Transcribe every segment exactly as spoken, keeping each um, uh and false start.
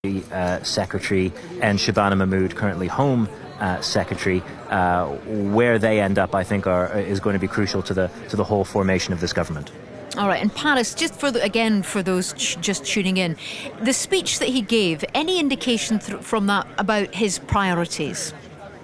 uh, Secretary and Shabana Mahmood, currently Home uh, Secretary. Uh, where they end up, I think, are, is going to be crucial to the to the whole formation of this government. All right, and Paris, just for the, again for those ch- just tuning in, the speech that he gave, any indication th- from that about his priorities?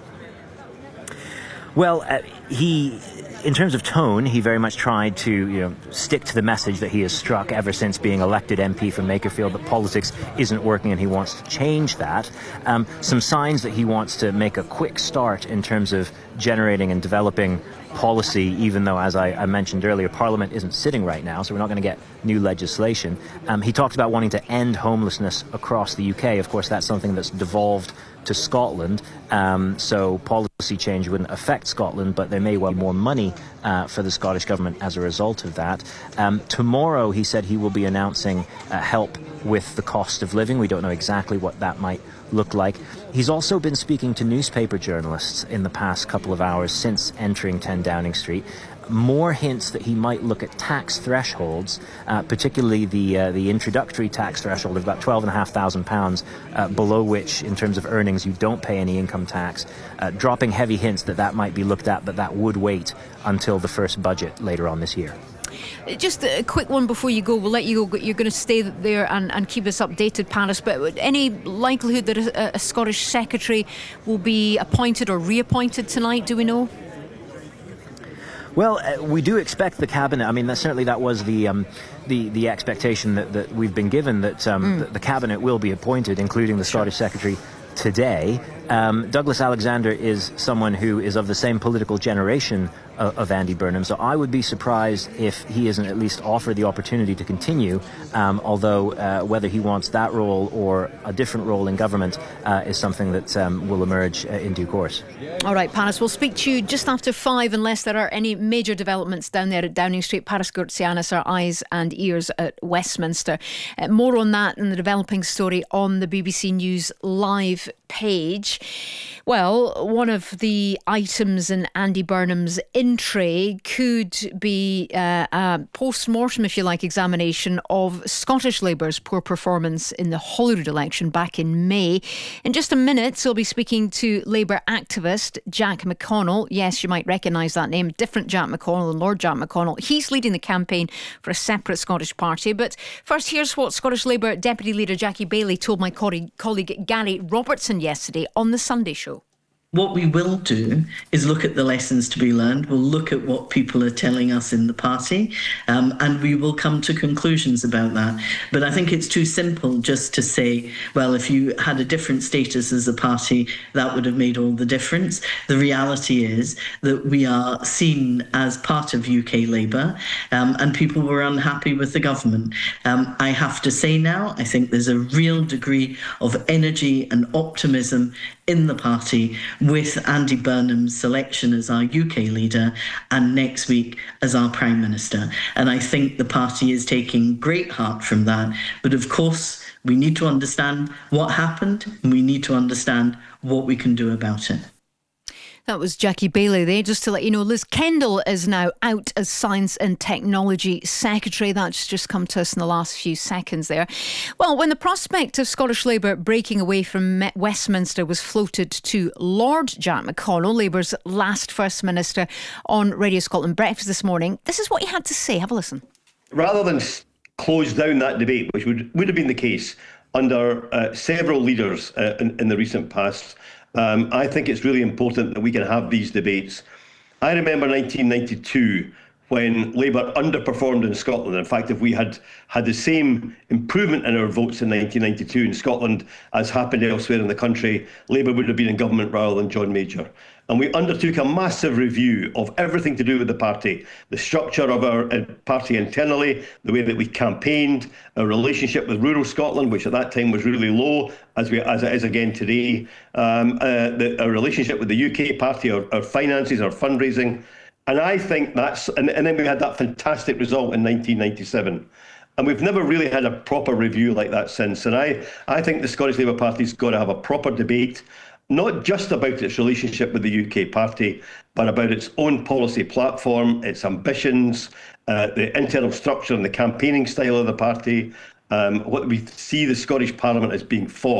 Well, uh, he, in terms of tone, he very much tried to, you know, stick to the message that he has struck ever since being elected M P from Makerfield, that politics isn't working and he wants to change that. Um, some signs that he wants to make a quick start in terms of generating and developing policy, even though, as I, I mentioned earlier, Parliament isn't sitting right now, so we're not going to get new legislation. Um, he talked about wanting to end homelessness across the U K. Of course, that's something that's devolved to Scotland, um, so policy change wouldn't affect Scotland, but there may well be more money uh, for the Scottish Government as a result of that. Um, tomorrow, he said he will be announcing uh, help with the cost of living. We don't know exactly what that might look like. He's also been speaking to newspaper journalists in the past couple of hours since entering ten Downing Street. More hints that he might look at tax thresholds, uh, particularly the uh, the introductory tax threshold of about twelve and a half thousand pounds, uh, below which, in terms of earnings, you don't pay any income tax. Uh, dropping heavy hints that that might be looked at, but that would wait until the first budget later on this year. Just a quick one before you go. We'll let you go. You're going to stay there and, and keep us updated, Paris. But any likelihood that a, a Scottish secretary will be appointed or reappointed tonight? Do we know? Well, uh, we do expect the cabinet. I mean, that, certainly that was the um, the the expectation that, that we've been given, that um, mm. the, the cabinet will be appointed, including the Scottish secretary today. Um, Douglas Alexander is someone who is of the same political generation of, of Andy Burnham, so I would be surprised if he isn't at least offered the opportunity to continue, um, although uh, whether he wants that role or a different role in government uh, is something that um, will emerge uh, in due course. All right, Paris, we'll speak to you just after five, unless there are any major developments down there at Downing Street. Paris Gourtsianis, our eyes and ears at Westminster. Uh, more on that and the developing story on the B B C News Live page. Well, one of the items in Andy Burnham's in tray could be uh, a post-mortem, if you like, examination of Scottish Labour's poor performance in the Holyrood election back in May. In just a minute, we'll be speaking to Labour activist Jack McConnell. Yes, you might recognise that name. Different Jack McConnell than Lord Jack McConnell. He's leading the campaign for a separate Scottish party. But first, here's what Scottish Labour Deputy Leader Jackie Baillie told my colleague Gary Robertson yesterday on The Sunday Show. What we will do is look at the lessons to be learned. We'll look at what people are telling us in the party, um, and we will come to conclusions about that. But I think it's too simple just to say, well, if you had a different status as a party, that would have made all the difference. The reality is that we are seen as part of U K Labour, um, and people were unhappy with the government. Um, I have to say now, I think there's a real degree of energy and optimism in the party with Andy Burnham's selection as our U K leader and next week as our Prime Minister. And I think the party is taking great heart from that. But of course, we need to understand what happened and we need to understand what we can do about it. That was Jackie Baillie there. Just to let you know, Liz Kendall is now out as Science and Technology Secretary. That's just come to us in the last few seconds there. Well, when the prospect of Scottish Labour breaking away from Westminster was floated to Lord Jack McConnell, Labour's last First Minister, on Radio Scotland Breakfast this morning, this is what he had to say. Have a listen. Rather than close down that debate, which would, would have been the case under uh, several leaders uh, in, in the recent past, Um, I think it's really important that we can have these debates. I remember nineteen ninety-two when Labour underperformed in Scotland. In fact, if we had had the same improvement in our votes in nineteen ninety-two in Scotland as happened elsewhere in the country, Labour would have been in government rather than John Major. And we undertook a massive review of everything to do with the party, the structure of our uh, party internally, the way that we campaigned, our relationship with rural Scotland, which at that time was really low, as we as it is again today, um, uh, the, our relationship with the U K party, our, our finances, our fundraising. And I think that's, and, and then we had that fantastic result in nineteen ninety-seven. And we've never really had a proper review like that since. And I, I think the Scottish Labour Party's got to have a proper debate, not just about its relationship with the U K party, but about its own policy platform, its ambitions, uh, the internal structure and the campaigning style of the party, Um, what we see the Scottish Parliament as being fought